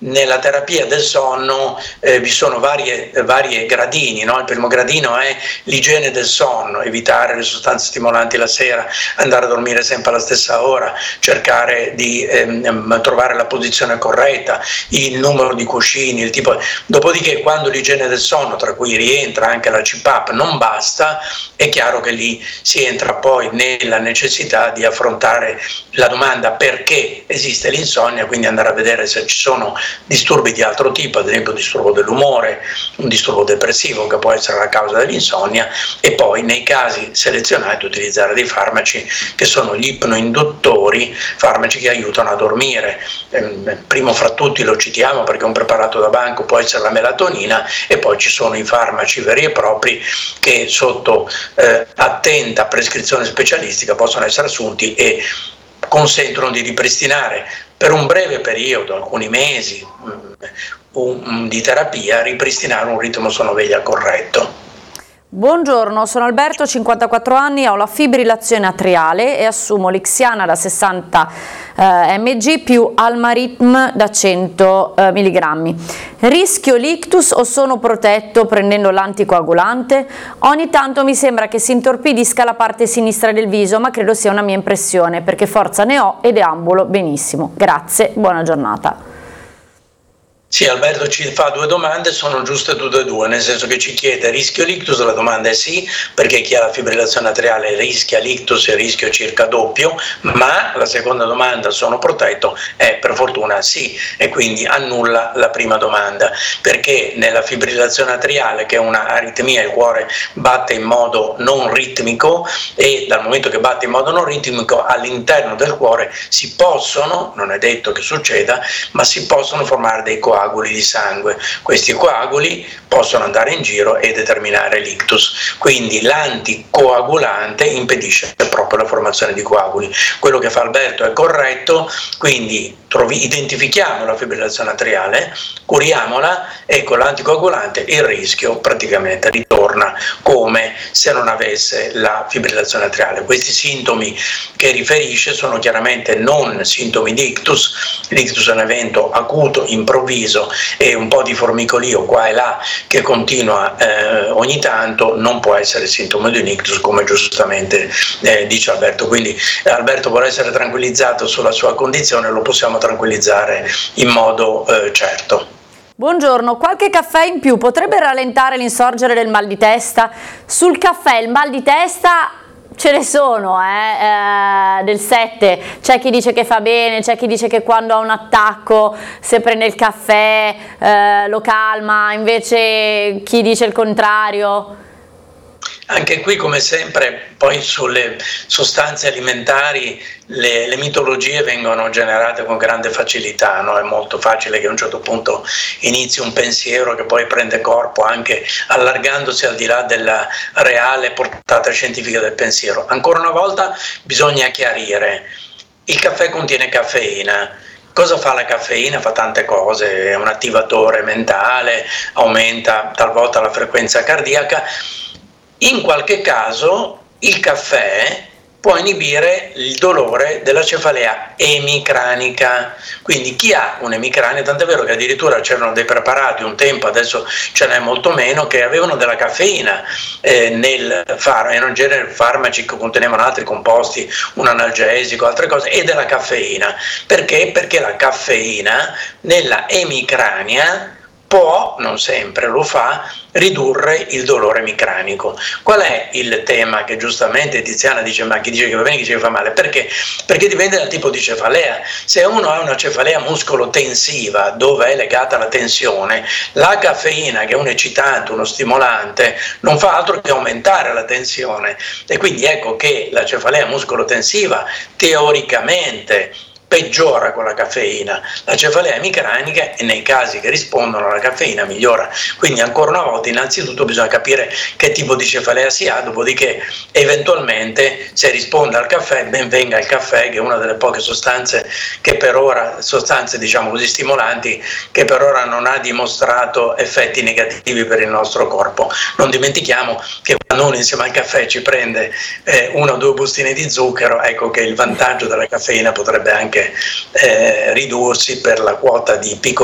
nella terapia del sonno vi sono varie gradini, no? Il primo gradino è l'igiene del sonno, evitare le sostanze stimolanti la sera, andare a dormire sempre alla stessa ora, cercare di trovare la posizione corretta, il numero di cuscini, il tipo. Dopodiché, quando l'igiene del sonno, tra cui rientra anche la CPAP, non basta, è chiaro che lì si entra poi nella necessità di affrontare la domanda perché esiste l'insonnia, quindi andare a vedere se ci sono disturbi di altro tipo, ad esempio disturbo dell'umore, un disturbo depressivo che può essere la causa dell'insonnia, e poi nei casi selezionati utilizzare dei farmaci che sono gli ipnoinduttori, farmaci che aiutano a dormire. Primo fra tutti lo citiamo perché è un preparato da banco, può essere la melatonina, e poi ci sono i farmaci veri e propri che sotto attenta prescrizione specialistica possono essere assunti e consentono di ripristinare per un breve periodo, alcuni mesi di terapia, ripristinare un ritmo sonno-veglia corretto. Buongiorno, sono Alberto, 54 anni, ho la fibrillazione atriale e assumo Lixiana da 60 mg più Almaritm da 100 mg. Rischio l'ictus o sono protetto prendendo l'anticoagulante? Ogni tanto mi sembra che si intorpidisca la parte sinistra del viso, ma credo sia una mia impressione perché forza ne ho e deambulo benissimo. Grazie, buona giornata. Sì, Alberto ci fa due domande, sono giuste tutte e due, nel senso che ci chiede rischio l'ictus, la domanda è sì, perché chi ha la fibrillazione atriale rischia l'ictus e il rischio circa doppio, ma la seconda domanda, sono protetto, è per fortuna sì, e quindi annulla la prima domanda, perché nella fibrillazione atriale, che è una aritmia, il cuore batte in modo non ritmico, e dal momento che batte in modo non ritmico all'interno del cuore si possono, non è detto che succeda, ma si possono formare dei coaguli di sangue. Questi coaguli possono andare in giro e determinare l'ictus, quindi l'anticoagulante impedisce proprio la formazione di coaguli. Quello che fa Alberto è corretto, quindi identifichiamo la fibrillazione atriale, curiamola e con l'anticoagulante il rischio praticamente ritorna come se non avesse la fibrillazione atriale. Questi sintomi che riferisce sono chiaramente non sintomi di ictus. L'ictus è un evento acuto, improvviso, e un po' di formicolio qua e là che continua ogni tanto non può essere sintomo di un ictus, come giustamente dice Alberto. Quindi Alberto vuole essere tranquillizzato sulla sua condizione, lo possiamo tranquillizzare in modo certo. Buongiorno, qualche caffè in più potrebbe rallentare l'insorgere del mal di testa? Sul caffè il mal di testa ce ne sono, del 7, c'è chi dice che fa bene, c'è chi dice che quando ha un attacco se prende il caffè lo calma, invece chi dice il contrario. Anche qui, come sempre, poi sulle sostanze alimentari le mitologie vengono generate con grande facilità, no? È molto facile che a un certo punto inizi un pensiero che poi prende corpo anche allargandosi al di là della reale portata scientifica del pensiero. Ancora una volta bisogna chiarire: il caffè contiene caffeina. Cosa fa la caffeina? Fa tante cose, è un attivatore mentale, aumenta talvolta la frequenza cardiaca. In qualche caso il caffè può inibire il dolore della cefalea emicranica, quindi chi ha un'emicrania, tant'è vero che addirittura c'erano dei preparati un tempo, adesso ce n'è molto meno, che avevano della caffeina nel erano in genere farmaci che contenevano altri composti, un analgesico, altre cose, e della caffeina. Perché? Perché la caffeina nella emicrania può, non sempre lo fa, ridurre il dolore emicranico. Qual è il tema che giustamente Tiziana dice, ma chi dice che va bene, chi dice che fa male? Perché? Perché dipende dal tipo di cefalea. Se uno ha una cefalea muscolo-tensiva, dove è legata alla tensione, la caffeina, che è un eccitante, uno stimolante, non fa altro che aumentare la tensione, e quindi ecco che la cefalea muscolo-tensiva teoricamente peggiora con la caffeina, la cefalea emicranica, e nei casi che rispondono alla caffeina migliora. Quindi ancora una volta innanzitutto bisogna capire che tipo di cefalea si ha, dopodiché eventualmente se risponde al caffè ben venga il caffè, che è una delle poche sostanze che per ora, sostanze diciamo così stimolanti, che per ora non ha dimostrato effetti negativi per il nostro corpo. Non dimentichiamo che quando uno insieme al caffè ci prende una o due bustine di zucchero, ecco che il vantaggio della caffeina potrebbe anche ridursi per la quota di picco